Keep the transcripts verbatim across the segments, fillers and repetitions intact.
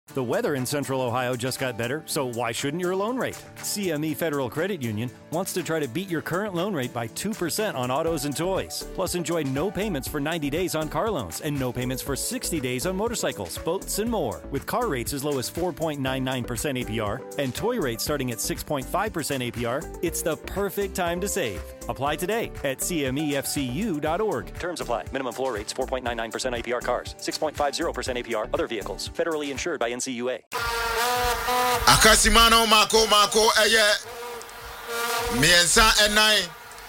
The weather in Central Ohio just got better, so why shouldn't your loan rate? C M E Federal Credit Union wants to try to beat your current loan rate by two percent on autos and toys. Plus, enjoy no payments for ninety days on car loans and no payments for sixty days on motorcycles, boats, and more. With car rates as low as four point nine nine percent A P R and toy rates starting at six point five percent A P R, it's the perfect time to save. Apply today at C M E F C U dot org. Terms apply. Minimum floor rates four point nine nine percent A P R cars, six point five zero percent A P R other vehicles. Federally insured by N C U A. Akasimano Mako Mako Eye Miensa and nine.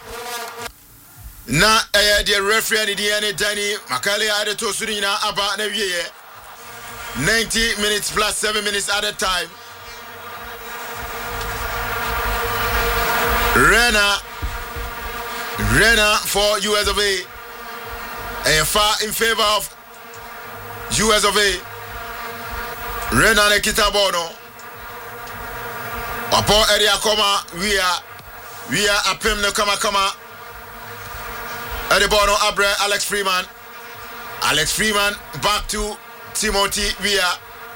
Na Eye the referee and the N Danny Makale Adeto Surina Aba Nevie. ninety minutes plus seven minutes at a time. Rena Rena for U S of A. And far in favor of U S of A. Rena ne kitabono. Wapo area koma we are we are apem no kama kama. Edebono Abre Alex Freeman. Alex Freeman back to Timothy Via.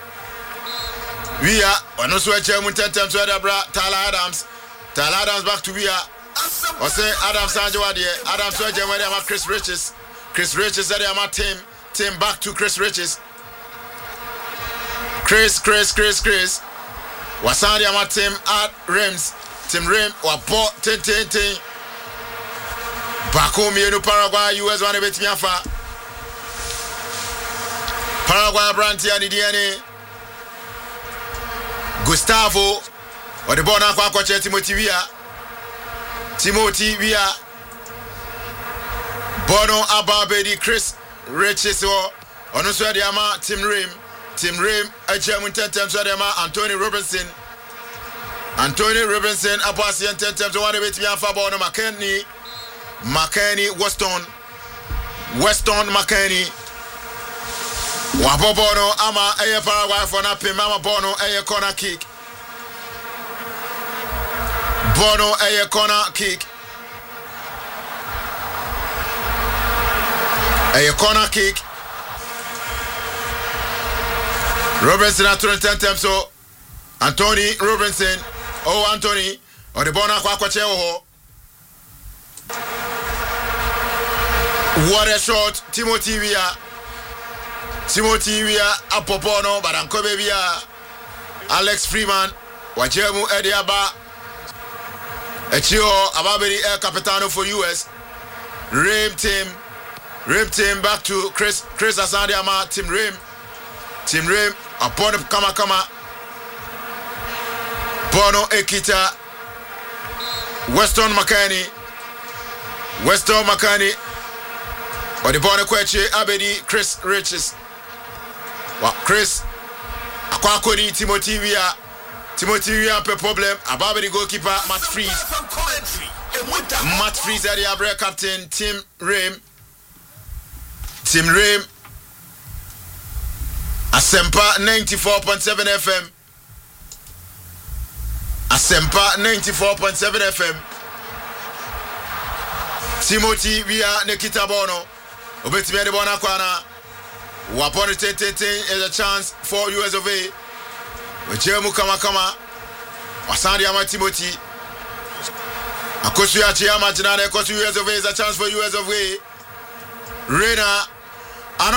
Via ono so eche mu tentem so Edebra Tyler Adams. Tyler Adams back to Via. O say Adams Sanjo ade Adams so eche where am Chris Riches. Chris Riches ade am team team back to Chris Riches. Chris, Chris, Chris, Chris. Wasandi ama team at Rims. Team Rim wapo ten ten ten. Bako mienu Paraguay U S one beti miafa. Paraguay Branti ani D N A. Gustavo. Odebona kwa kwa Timothy Via. Timothy Via. Bono Ababedi Chris Riches o. Ono so de ama Team Rim. Tim Rim, H.M. Tentem Sadema, Anthony Robinson. Anthony Robinson, Abasian Tentem, so one of it, Yafabono McKenney, McKenney, Weston, Weston McKenney, Wabobono, Ama, Aya Paraguay for Napi, Mama Bono, Aya corner kick. Bono, Aya corner kick. Aya corner kick. Robinson at ten times so Anthony Robinson. Oh Anthony. Or the bona kwa kwa cheo. What a shot. Timothy Via. Timothy Via Apopono Barankobe Via. Alex Freeman. Wajemu Ediaba. Echio Ababedi El Capitano for U S. Rim team. Rim team back to Chris Chris Asandiama. Team Rim. Team Rim. Upon the Kama Kama Bono Ekita Weston McCanny Weston McCanny or the Bono Kweche Abedi Chris Riches. Well, Chris Akwakoni Timothy Via Timothy Via per problem Ababedi goalkeeper Matt Freeze Matt Freeze at the Abre captain Tim Rim Tim Rim Asempa ninety-four point seven F M. Asempa ninety-four point seven F M. Timothy via Nikita Bono. Obetime de Bona Kwana. Wapon ten ten ten is a chance for U S of A. Wejemu kama kama. Wasandi ama Timothy. Akosu ya chiyama jinane kosu U S of A is a chance for U S of A. Rena